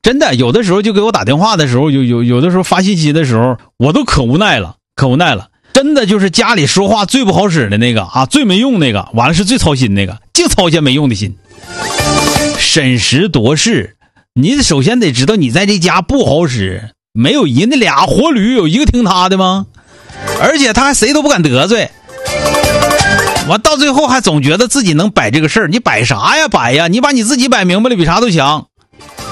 真的，有的时候就给我打电话的时候，有的时候发信息的时候，我都可无奈了。真的就是家里说话最不好使的那个啊，最没用那个，完了是最操心那个，净操些没用的心。审时度势，你首先得知道你在这家不好使，没有人家俩活驴有一个听他的吗？而且他还谁都不敢得罪，完到最后还总觉得自己能摆这个事儿，你摆啥呀摆呀？你把你自己摆明白了比啥都强。